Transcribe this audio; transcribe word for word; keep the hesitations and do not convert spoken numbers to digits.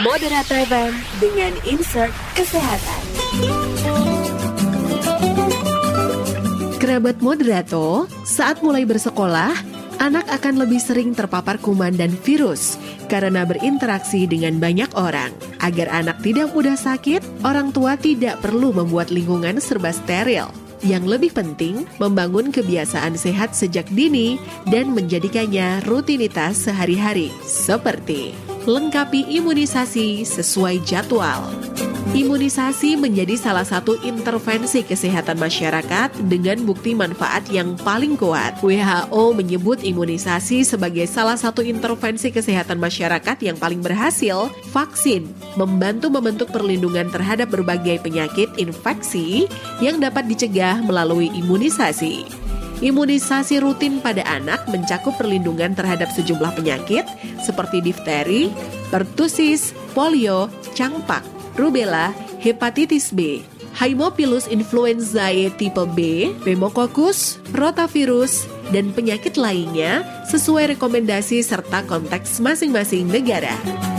Moderator F M dengan insert kesehatan. Kerabat Moderato, saat mulai bersekolah, anak akan lebih sering terpapar kuman dan virus karena berinteraksi dengan banyak orang. Agar anak tidak mudah sakit, orang tua tidak perlu membuat lingkungan serba steril. Yang lebih penting, membangun kebiasaan sehat sejak dini dan menjadikannya rutinitas sehari-hari. Seperti lengkapi imunisasi sesuai jadwal. Imunisasi menjadi salah satu intervensi kesehatan masyarakat dengan bukti manfaat yang paling kuat. W H O menyebut imunisasi sebagai salah satu intervensi kesehatan masyarakat yang paling berhasil. Vaksin membantu membentuk perlindungan terhadap berbagai penyakit infeksi yang dapat dicegah melalui imunisasi. Imunisasi rutin pada anak mencakup perlindungan terhadap sejumlah penyakit seperti difteri, pertusis, polio, campak, rubella, hepatitis B, Haemophilus influenzae tipe B, pneumococcus, rotavirus, dan penyakit lainnya sesuai rekomendasi serta konteks masing-masing negara.